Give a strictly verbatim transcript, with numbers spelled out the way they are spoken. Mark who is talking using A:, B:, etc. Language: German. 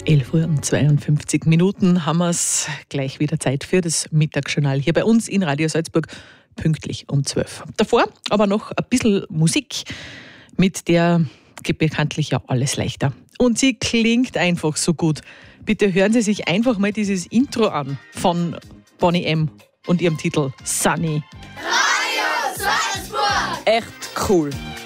A: elf Uhr und zweiundfünfzig Minuten haben wir es gleich wieder Zeit für das Mittagsjournal hier bei uns in Radio Salzburg, pünktlich um zwölf. Davor aber noch ein bisschen Musik, mit der geht bekanntlich ja alles leichter. Und sie klingt einfach so gut. Bitte hören Sie sich einfach mal dieses Intro an von Boney M. und ihrem Titel Sunny.
B: Radio Salzburg!
A: Echt cool.